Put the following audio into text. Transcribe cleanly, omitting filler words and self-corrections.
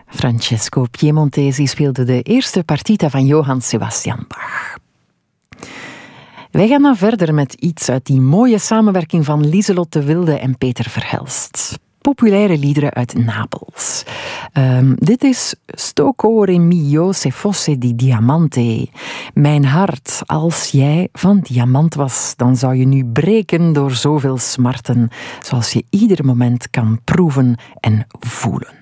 Francesco Piemontesi speelde de eerste partita van Johann Sebastian Bach. Wij gaan dan verder met iets uit die mooie samenwerking van Lieselot de Wilde en Peter Verhelst. Populaire liederen uit Napels. Dit is Sto cuore mio se fosse di diamante. Mijn hart, als jij van diamant was, dan zou je nu breken door zoveel smarten, zoals je ieder moment kan proeven en voelen.